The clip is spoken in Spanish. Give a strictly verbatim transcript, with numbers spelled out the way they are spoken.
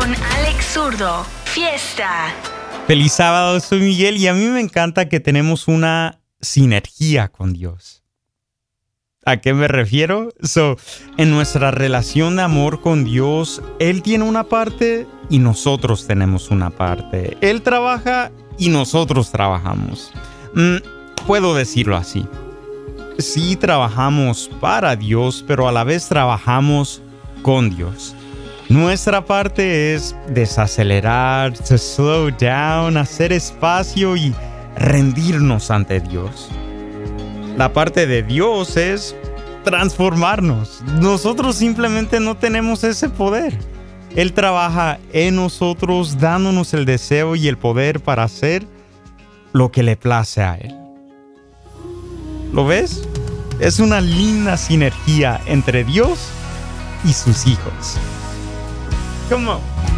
con Alex Zurdo. Fiesta. Feliz sábado, soy Miguel y a mí me encanta que tenemos una sinergia con Dios. ¿A qué me refiero? So, en nuestra relación de amor con Dios, Él tiene una parte y nosotros tenemos una parte. Él trabaja y nosotros trabajamos. Mm, puedo decirlo así. Sí trabajamos para Dios, pero a la vez trabajamos con Dios. Nuestra parte es desacelerar, to slow down, hacer espacio y rendirnos ante Dios. La parte de Dios es transformarnos. Nosotros simplemente no tenemos ese poder. Él trabaja en nosotros, dándonos el deseo y el poder para hacer lo que le place a Él. ¿Lo ves? Es una linda sinergia entre Dios y sus hijos. Come on.